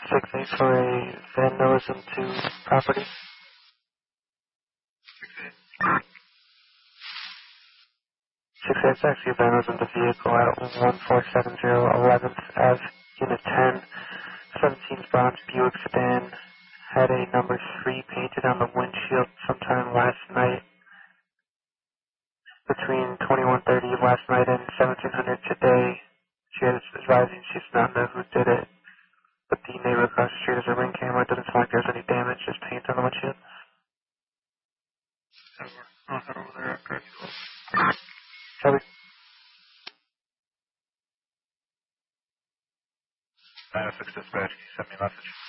6-8 for a vandalism to property. 6-8 is actually a vandalism to vehicle at 1470 11th Ave, Unit 10. 17's bronze Buick sedan had a number 3 painted on the windshield sometime last night. Between 21:30 last night and 1700 today, she is advising she does not know who did it. But the neighbor across the street has a ring camera. It doesn't sound like there's any damage, just paint on the windshield. I'll head over there after it's closed. Copy. 906 dispatch, can you send me a message?